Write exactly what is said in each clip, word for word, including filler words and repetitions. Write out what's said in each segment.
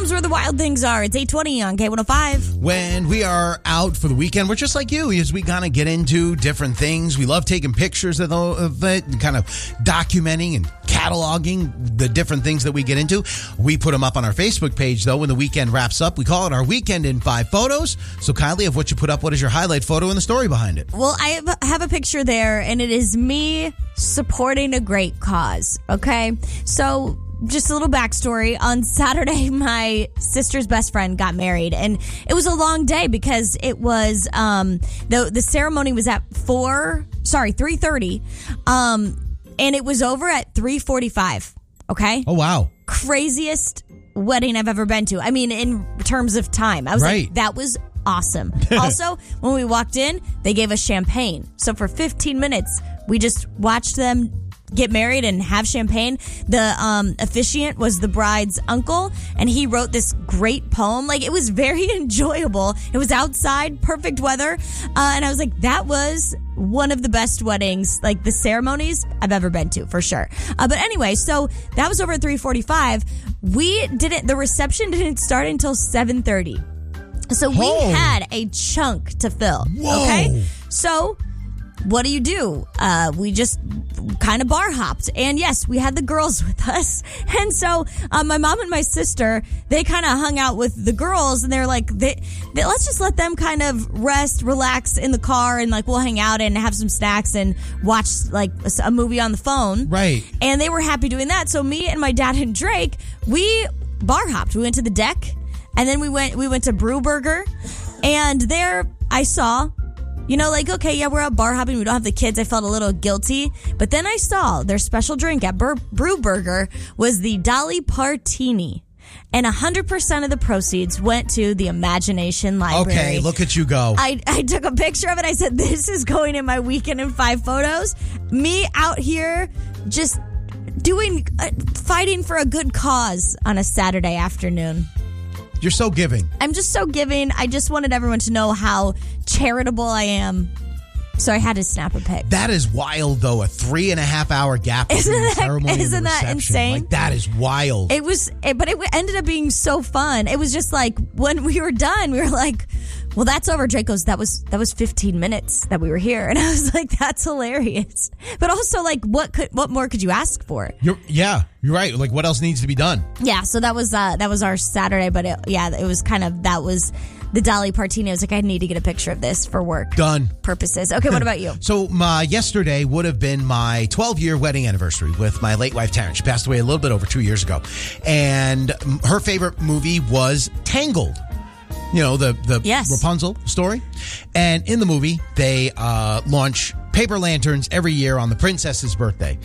Home's where the wild things are. It's eight twenty on K one oh five. When we are out for the weekend, we're just like you, as we kind of get into different things. We love taking pictures of, the, of it and kind of documenting and cataloging the different things that we get into. We put them up on our Facebook page, though, when the weekend wraps up. We call it our Weekend in Five Photos. So, Kylie, of what you put up, what is your highlight photo and the story behind it? Well, I have- have a picture there, and it is me supporting a great cause, okay? So, just a little backstory. On Saturday, my sister's best friend got married, and it was a long day because it was, um, the, the ceremony was at four, sorry, three thirty, um, and it was over at three forty-five, okay? Oh, wow. Craziest wedding I've ever been to. I mean, in terms of time. I was Right. like, that was awesome. Also, when we walked in, they gave us champagne. So for fifteen minutes, we just watched them get married and have champagne. The um, officiant was the bride's uncle, and he wrote this great poem. Like, it was very enjoyable. It was outside, perfect weather. Uh, and I was like, that was one of the best weddings, like the ceremonies I've ever been to, for sure. Uh, but anyway, so that was over at three forty-five. We didn't, the reception didn't start until seven thirty. So we Oh. had a chunk to fill. Whoa. Okay. So what do you do? Uh, we just kind of bar hopped. And yes, we had the girls with us. And so uh, my mom and my sister, they kind of hung out with the girls, and they're like, they, they, let's just let them kind of rest, relax in the car, and like we'll hang out and have some snacks and watch like a, a movie on the phone. Right. And they were happy doing that. So me and my dad and Drake, we bar hopped. We went to the deck, and then we went we went to Brew Burger, and there I saw, you know, like, okay, yeah, we're out bar hopping. We don't have the kids. I felt a little guilty. But then I saw their special drink at Bur- Brew Burger was the Dolly Partini. And one hundred percent of the proceeds went to the Imagination Library. Okay, look at you go. I, I took a picture of it. I said, this is going in my Weekend in Five Photos. Me out here just doing, uh, fighting for a good cause on a Saturday afternoon. You're so giving. I'm just so giving. I just wanted everyone to know how charitable I am. So I had to snap a pic. That is wild, though. A three and a half hour gap between Isn't the that- ceremony and the isn't that reception. insane? Like, that is wild. It was, it, but it ended up being so fun. It was just like when we were done, we were like, well, that's over. Drake goes, that was, that was fifteen minutes that we were here. And I was like, that's hilarious. But also, like, what could, what more could you ask for? You're, yeah, you're right. Like, what else needs to be done? Yeah. So that was, uh, that was our Saturday, but it, yeah, it was kind of, that was the Dolly Partini. I was like, I need to get a picture of this for work Done. purposes. Okay. What about you? So my yesterday would have been my twelve-year wedding anniversary with my late wife, Taryn. She passed away a little bit over two years ago. And her favorite movie was Tangled. You know, the, the Yes. Rapunzel story. And in the movie, they uh, launch paper lanterns every year on the princess's birthday.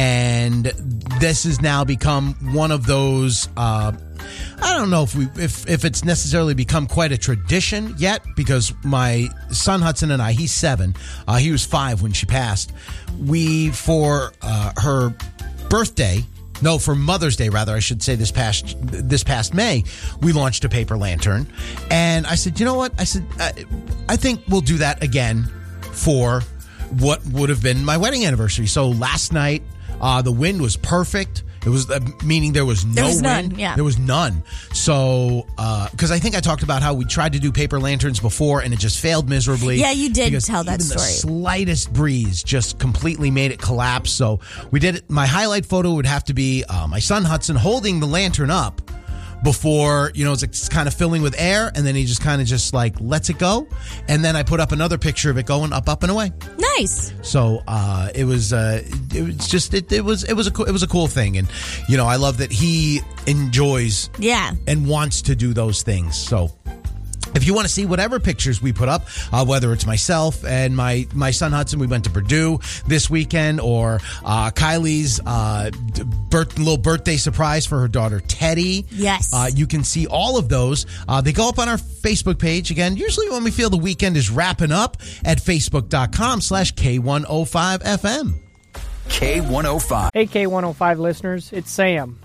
And this has now become one of those... Uh, I don't know if we if, if it's necessarily become quite a tradition yet, because my son Hudson and I, he's seven, uh, he was five when she passed. We, for uh, her birthday, no, for Mother's Day, rather, I should say, this past this past May, we launched a paper lantern. And I said, you know what? I said, I, I think we'll do that again for what would have been my wedding anniversary. So last night, uh, the wind was perfect. It was uh, meaning there was no There was wind. none, yeah. There was none. So, because uh, I think I talked about how we tried to do paper lanterns before and it just failed miserably. Yeah, you did because tell that even story. The slightest breeze just completely made it collapse. So we did it. My highlight photo would have to be uh, my son Hudson holding the lantern up before, you know, it's, it's kind of filling with air, and then he just kind of just like lets it go. And then I put up another picture of it going up, up and away. Nice. So uh, it was, uh, it was just, it, it was, it was a, cool, it was a cool thing, and you know, I love that he enjoys, Yeah. and wants to do those things. So. If you want to see whatever pictures we put up, uh, whether it's myself and my, my son Hudson, we went to Purdue this weekend, or uh, Kylie's uh, birth, little birthday surprise for her daughter Teddy. Yes. Uh, you can see all of those. Uh, they go up on our Facebook page. Again, usually when we feel the weekend is wrapping up, at facebook.com slash K105FM. K one oh five. Hey, K one oh five listeners, it's Sam.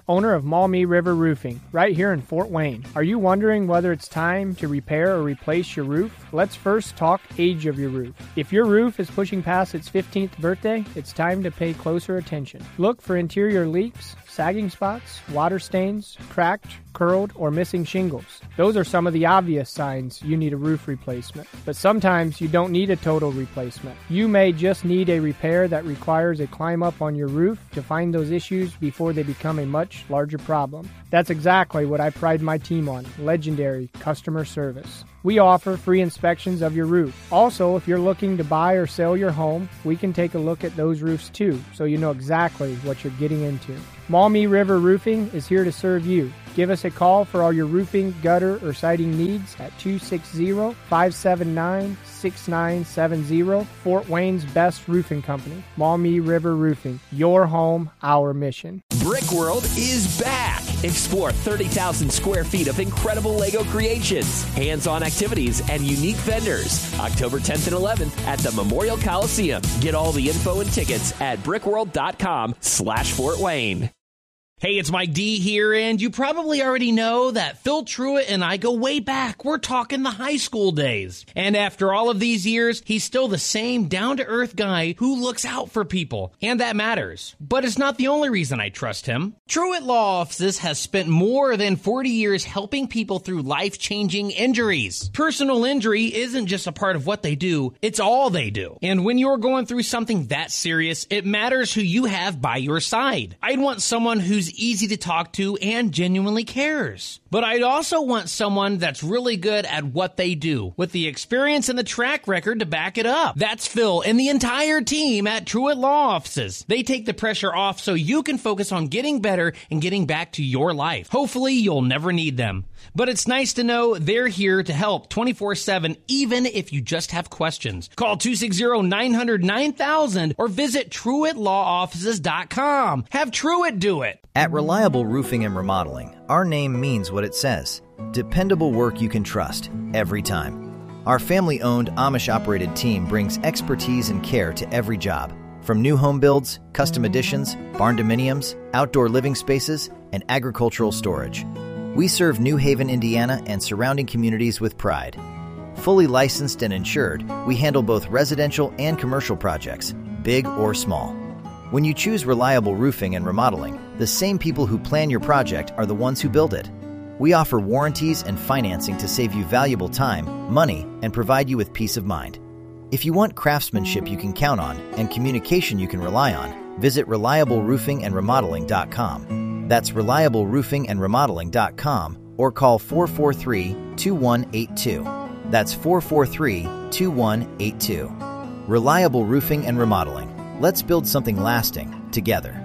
owner of Maumee River Roofing, right here in Fort Wayne. Are you wondering whether it's time to repair or replace your roof? Let's first talk age of your roof. If your roof is pushing past its fifteenth birthday, it's time to pay closer attention. Look for interior leaks, sagging spots, water stains, cracked, curled, or missing shingles. Those are some of the obvious signs you need a roof replacement. But sometimes you don't need a total replacement. You may just need a repair that requires a climb up on your roof to find those issues before they become a much larger problem. That's exactly what I pride my team on, legendary customer service. We offer free inspections of your roof. Also, if you're looking to buy or sell your home, we can take a look at those roofs too, so you know exactly what you're getting into. Maumee River Roofing is here to serve you. Give us a call for all your roofing, gutter, or siding needs at two six zero, five seven nine, six nine seven zero. Fort Wayne's best roofing company, Maumee River Roofing. Your home, our mission. Brick World is back. Explore thirty thousand square feet of incredible Lego creations, hands-on activities, and unique vendors. October tenth and eleventh at the Memorial Coliseum. Get all the info and tickets at brickworld.com slash Fort Wayne. Hey, it's Mike D here, and you probably already know that Phil Truitt and I go way back. We're talking the high school days. And after all of these years, he's still the same down-to-earth guy who looks out for people, and that matters. But it's not the only reason I trust him. Truitt Law Offices has spent more than forty years helping people through life-changing injuries. Personal injury isn't just a part of what they do, it's all they do. And when you're going through something that serious, it matters who you have by your side. I'd want someone who's easy to talk to and genuinely cares. But I'd also want someone that's really good at what they do, with the experience and the track record to back it up. That's Phil and the entire team at Truitt Law Offices. They take the pressure off so you can focus on getting better and getting back to your life. Hopefully, you'll never need them. But it's nice to know they're here to help twenty-four seven, even if you just have questions. Call two six zero, nine hundred, nine thousand or visit Truitt Law Offices dot com. Have Truitt do it. At Reliable Roofing and Remodeling, our name means what it says. Dependable work you can trust, every time. Our family-owned, Amish-operated team brings expertise and care to every job. From new home builds, custom additions, barn dominiums, outdoor living spaces, and agricultural storage. We serve New Haven, Indiana, and surrounding communities with pride. Fully licensed and insured, we handle both residential and commercial projects, big or small. When you choose Reliable Roofing and Remodeling, the same people who plan your project are the ones who build it. We offer warranties and financing to save you valuable time, money, and provide you with peace of mind. If you want craftsmanship you can count on and communication you can rely on, visit Reliable Roofing and Remodeling dot com. That's Reliable Roofing and Remodeling dot com or call four four three, two one eight two. That's four four three, two one eight two. Reliable Roofing and Remodeling. Let's build something lasting together.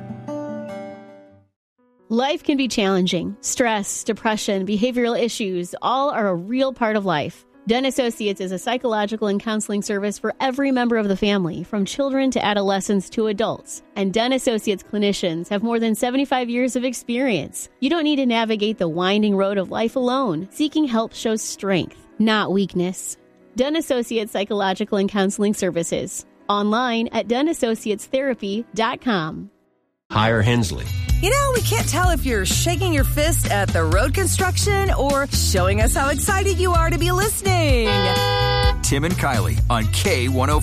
Life can be challenging. Stress, depression, behavioral issues, all are a real part of life. Dunn Associates is a psychological and counseling service for every member of the family, from children to adolescents to adults. And Dunn Associates clinicians have more than seventy-five years of experience. You don't need to navigate the winding road of life alone. Seeking help shows strength, not weakness. Dunn Associates Psychological and Counseling Services. Online at Dunn Associates Therapy dot com. Hire Hensley. You know, we can't tell if you're shaking your fist at the road construction or showing us how excited you are to be listening. Tim and Kylie on K one oh